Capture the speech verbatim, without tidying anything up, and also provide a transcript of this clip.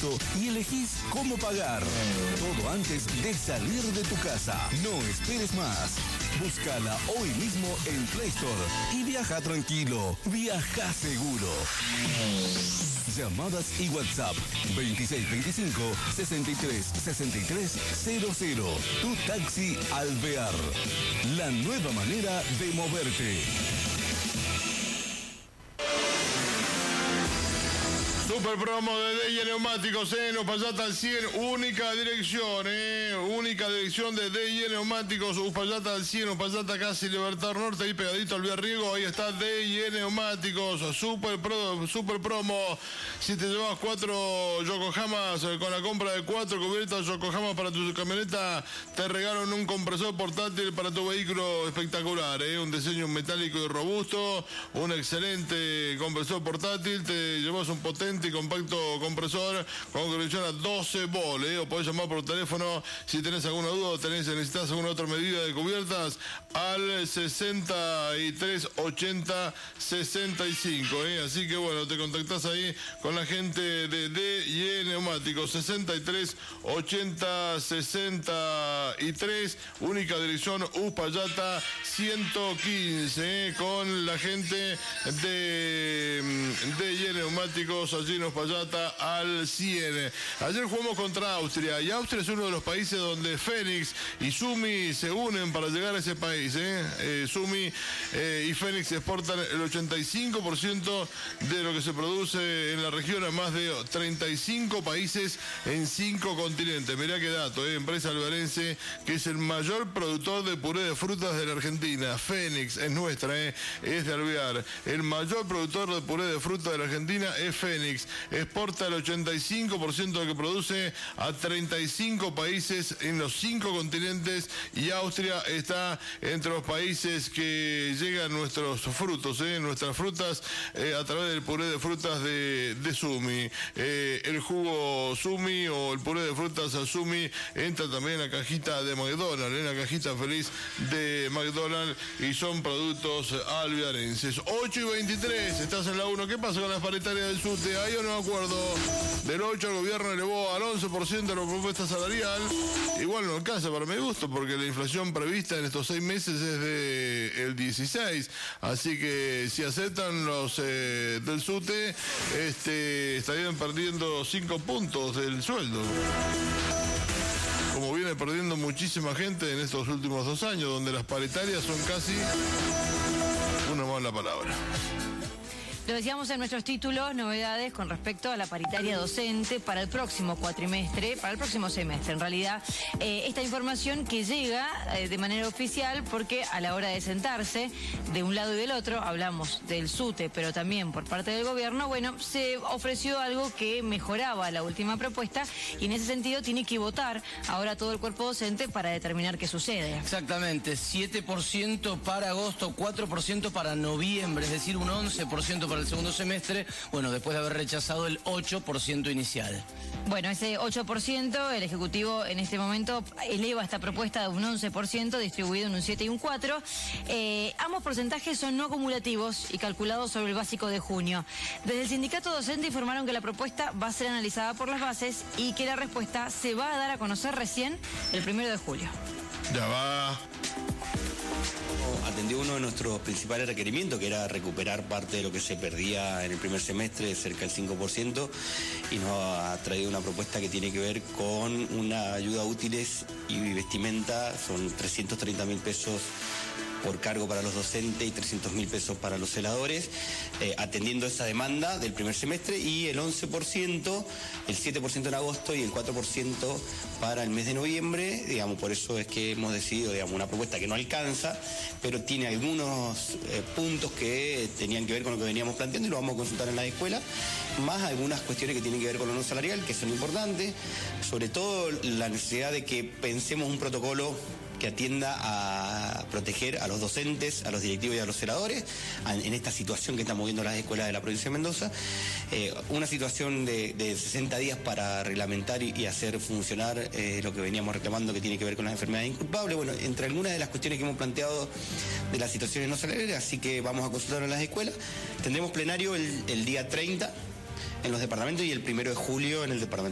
presupuesto y elegís cómo pagar. Todo antes de salir de tu casa. No esperes más. Búscala hoy mismo en Play Store y viaja tranquilo. Viaja seguro. Llamadas y WhatsApp veintiséis veinticinco sesenta y tres sesenta y tres cero cero. Tu taxi Alvear. La nueva manera de moverte. Super promo de D I E Neumáticos, eh, Uspallata al cien, única dirección, eh, única dirección de D I E Neumáticos, Uspallata al cien, Uspallata casi Libertad Norte, ahí pegadito al Villarriego, ahí está D I E Neumáticos, super, pro, super promo, si te llevas cuatro Yokohamas, con la compra de cuatro cubiertas Yokohama para tu camioneta, te regalan un compresor portátil para tu vehículo espectacular, eh, un diseño metálico y robusto, un excelente compresor portátil, te llevas un potente y compacto compresor con conexión a doce volt, ¿eh? O podés llamar por teléfono si tenés alguna duda o tenés, necesitas alguna otra medida de cubiertas al sesenta y tres ochenta sesenta y cinco, ¿eh? Así que bueno, te contactás ahí con la gente de D I E Neumáticos, sesenta y tres ochenta sesenta y tres, única dirección Uspallata ciento quince, ¿eh? Con la gente de D I E Neumáticos allí en Uspallata al cien. Ayer jugamos contra Austria y Austria es uno de los países donde Fénix y Sumi se unen para llegar a ese país, ¿eh? Eh, Sumi eh, y Fénix exportan el ochenta y cinco por ciento de lo que se produce en la región a más de treinta y cinco países en cinco continentes. Mirá qué dato, ¿eh? Empresa alvarense que es el mayor productor de puré de frutas de la Argentina. Fénix es nuestra, ¿eh? Es de Alvear. El mayor productor de puré de frutas de la Argentina es Fénix. Exporta el ochenta y cinco por ciento de lo que produce a treinta y cinco países en los cinco continentes y Austria está entre los países que llegan nuestros frutos, ¿eh? Nuestras frutas eh, a través del puré de frutas de, de Sumi. Eh, el jugo Sumi o el puré de frutas Sumi entra también en la cajita de McDonald's, en la cajita feliz de McDonald's y son productos alvearenses. ocho y veintitrés, estás en la uno. ¿Qué pasa con las paritarias del SUTE? Ahí yo no me acuerdo. Del ocho el gobierno elevó al once por ciento la propuesta salarial. Igual no alcanza para mi gusto porque la inflación prevista en estos seis meses es de el dieciséis. Así que si aceptan los eh, del SUTE, este, estarían perdiendo cinco puntos del sueldo. Como viene perdiendo muchísima gente en estos últimos dos años, donde las paritarias son casi una mala palabra. Lo decíamos en nuestros títulos, novedades con respecto a la paritaria docente para el próximo cuatrimestre, para el próximo semestre. En realidad, eh, esta información que llega eh, de manera oficial porque a la hora de sentarse de un lado y del otro, hablamos del SUTE, pero también por parte del gobierno, bueno, se ofreció algo que mejoraba la última propuesta y en ese sentido tiene que votar ahora todo el cuerpo docente para determinar qué sucede. Exactamente, siete por ciento para agosto, cuatro por ciento para noviembre, es decir, un once por ciento para el segundo semestre, bueno, después de haber rechazado el ocho por ciento inicial. Bueno, ese ocho por ciento, el Ejecutivo en este momento eleva esta propuesta de un once por ciento, distribuido en un siete y un cuatro por ciento. Eh, ambos porcentajes son no acumulativos y calculados sobre el básico de junio. Desde el sindicato docente informaron que la propuesta va a ser analizada por las bases y que la respuesta se va a dar a conocer recién el primero de julio. Ya va. Atendió uno de nuestros principales requerimientos, que era recuperar parte de lo que se perdía en el primer semestre, cerca del cinco por ciento, y nos ha traído una propuesta que tiene que ver con una ayuda a útiles y vestimenta, son trescientos treinta mil pesos por cargo para los docentes y trescientos mil pesos para los celadores, eh, atendiendo esa demanda del primer semestre, y el once por ciento, el siete por ciento en agosto y el cuatro por ciento para el mes de noviembre. Digamos, por eso es que hemos decidido, digamos, una propuesta que no alcanza, pero tiene algunos eh, puntos que tenían que ver con lo que veníamos planteando y lo vamos a consultar en la escuela, más algunas cuestiones que tienen que ver con lo no salarial, que son importantes, sobre todo la necesidad de que pensemos un protocolo que atienda a proteger a los docentes, a los directivos y a los celadores en esta situación que estamos viendo en las escuelas de la provincia de Mendoza. Eh, una situación de, de sesenta días para reglamentar y, y hacer funcionar eh, lo que veníamos reclamando, que tiene que ver con las enfermedades inculpables. Bueno, entre algunas de las cuestiones que hemos planteado de las situaciones no salariales, así que vamos a consultar en las escuelas. Tendremos plenario el, el día treinta en los departamentos y el primero de julio en el departamento.